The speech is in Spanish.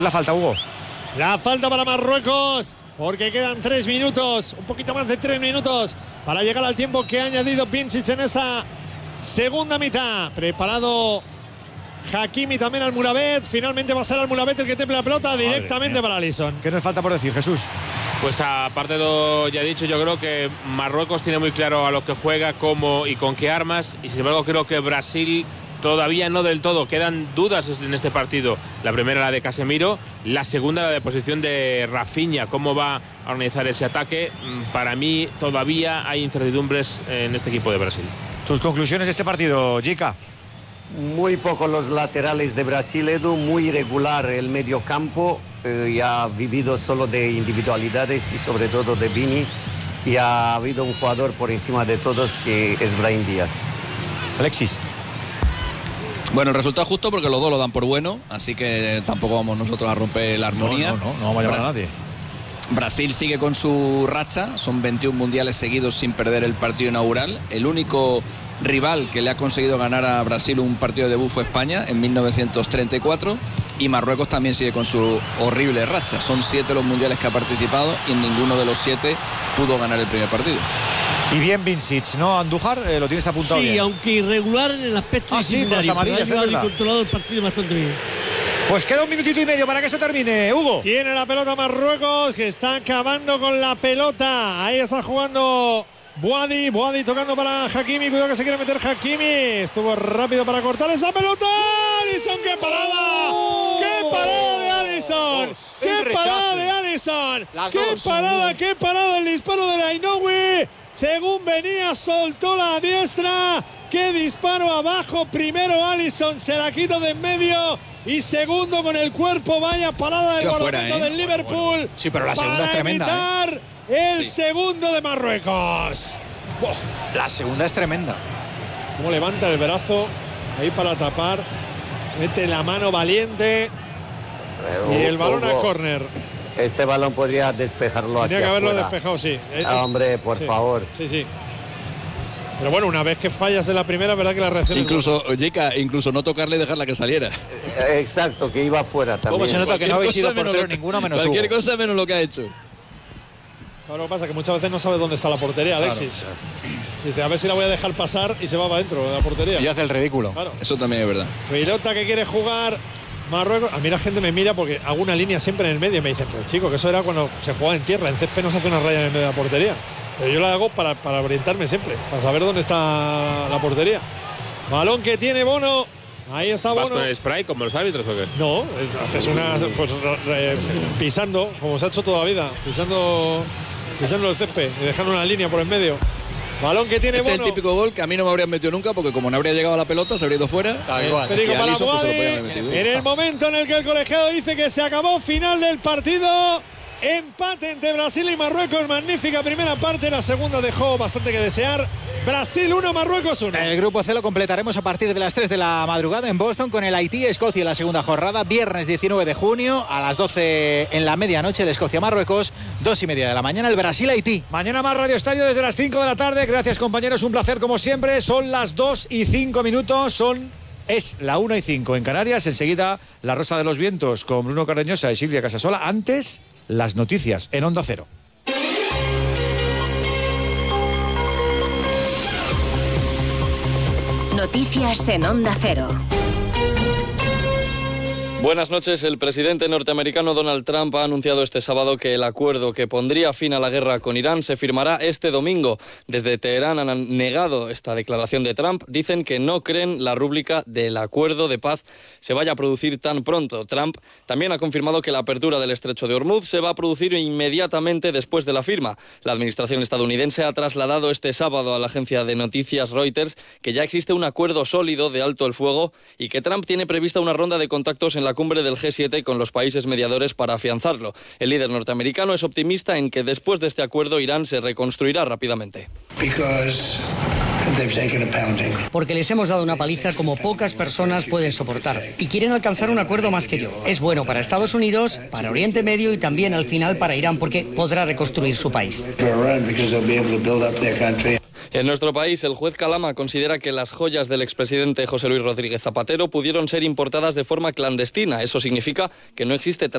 La falta, Hugo. La falta para Marruecos, porque quedan 3 minutos, un poquito más de 3 minutos para llegar al tiempo que ha añadido Vincic en esta segunda mitad. Preparado Hakimi también al Mourabet. Finalmente va a ser al Mourabet el que temple la pelota directamente para Alisson. ¿Qué nos falta por decir, Jesús? Pues aparte de lo ya dicho, yo creo que Marruecos tiene muy claro a lo que juega, cómo y con qué armas. Y sin embargo creo que Brasil todavía no del todo. Quedan dudas en este partido. La primera, la de Casemiro. La segunda, la de posición de Rafinha. ¿Cómo va a organizar ese ataque? Para mí todavía hay incertidumbres en este equipo de Brasil. ¿Tus conclusiones de este partido, Jica? Muy pocos los laterales de Brasil, Edu. Muy irregular el medio campo. Ya ha vivido solo de individualidades y sobre todo de Vini. Y ha habido un jugador por encima de todos que es Brahim Díaz. Alexis. Bueno, el resultado justo porque los dos lo dan por bueno, así que tampoco vamos nosotros a romper la armonía. No vamos a llamar a nadie. Brasil sigue con su racha, son 21 mundiales seguidos sin perder el partido inaugural. El único rival que le ha conseguido ganar a Brasil un partido de debut fue España en 1934, y Marruecos también sigue con su horrible racha. Son 7 los mundiales que ha participado y en ninguno de los 7 pudo ganar el primer partido. Y bien Vincic, ¿no, Andújar? Lo tienes apuntado bien. Sí, aunque irregular en el aspecto disciplinario, sí, amarillas, pero ha es verdad. controlado el partido bastante bien. Pues queda 1 minutito y medio para que esto termine, Hugo. Tiene la pelota Marruecos, que está acabando con la pelota. Ahí está jugando Boadi tocando para Hakimi. Cuidado que se quiere meter Hakimi. Estuvo rápido para cortar esa pelota. Alisson, ¡qué parada! ¡Qué parada de Alisson! ¡Qué parada de Alisson! ¡Qué parada el disparo de Ainoui! Según venía, soltó la diestra. ¡Qué disparo abajo! Primero Alisson se la quitó de en medio. Y segundo con el cuerpo. Vaya parada del guardameta del Liverpool. Sí, pero la segunda es tremenda. Para evitar el segundo de Marruecos. La segunda es tremenda. Cómo levanta el brazo ahí para tapar. Mete la mano valiente. Y el balón a córner. Este balón podría despejarlo hacia Tenía que haberlo afuera. despejado, sí. Hombre, por favor. Sí. Pero bueno, una vez que fallas en la primera, verdad que la reacción Incluso no tocarle y dejarla que saliera. Exacto, que iba afuera también. ¿Cómo se nota que no habéis sido portero ninguno menos cualquier Hugo? cosa menos lo que ha hecho. ¿Sabes lo que pasa? Que muchas veces no sabes dónde está la portería, Alexis. Claro. Dice, a ver si la voy a dejar pasar y se va para adentro de la portería. Y hace el ridículo. Claro. Eso también es verdad. Pelota que quiere jugar Marruecos. A mí la gente me mira porque hago una línea siempre en el medio y me dicen, pero chico, que eso era cuando se jugaba en tierra. En césped no se hace una raya en el medio de la portería. Pero yo la hago para orientarme siempre, para saber dónde está la portería. Balón que tiene Bono. Ahí está Bono. ¿Vas con el spray como los árbitros o qué? No, haces una pisando, como se ha hecho toda la vida, pisando el césped y dejando una línea por en medio. Balón que tiene Este Bono. es el típico gol que a mí no me habrían metido nunca, porque como no habría llegado a la pelota, se habría ido fuera. Federico Y para Alisson, pues, se lo podían haber Boadi. metido. En el momento en el que el colegiado dice que se acabó, final del partido. Empate entre Brasil y Marruecos. Magnífica primera parte. La segunda dejó bastante que desear. Brasil 1, Marruecos 1. El grupo C lo completaremos a partir de las 3 de la madrugada en Boston con el Haití-Escocia en la segunda jornada. Viernes 19 de junio a las 12 en la medianoche el Escocia-Marruecos. 2:30 de la mañana el Brasil-Haití. Mañana más Radio Estadio desde las 5 de la tarde. Gracias, compañeros. Un placer como siempre. Son las 2:05. Es la 1:05 en Canarias. Enseguida La Rosa de los Vientos con Bruno Cardeñosa y Silvia Casasola. Antes, las noticias en Onda Cero. Noticias en Onda Cero. Buenas noches. El presidente norteamericano Donald Trump ha anunciado este sábado que el acuerdo que pondría fin a la guerra con Irán se firmará este domingo. Desde Teherán han negado esta declaración de Trump. Dicen que no creen la rúbrica del acuerdo de paz se vaya a producir tan pronto. Trump también ha confirmado que la apertura del estrecho de Hormuz se va a producir inmediatamente después de la firma. La administración estadounidense ha trasladado este sábado a la agencia de noticias Reuters que ya existe un acuerdo sólido de alto el fuego y que Trump tiene prevista una ronda de contactos en la cumbre del G7 con los países mediadores para afianzarlo. El líder norteamericano es optimista en que después de este acuerdo Irán se reconstruirá rápidamente. Porque les hemos dado una paliza como pocas personas pueden soportar y quieren alcanzar un acuerdo más que yo. Es bueno para Estados Unidos, para Oriente Medio y también al final para Irán porque podrá reconstruir su país. En nuestro país, el juez Calama considera que las joyas del expresidente José Luis Rodríguez Zapatero pudieron ser importadas de forma clandestina. Eso significa que no existe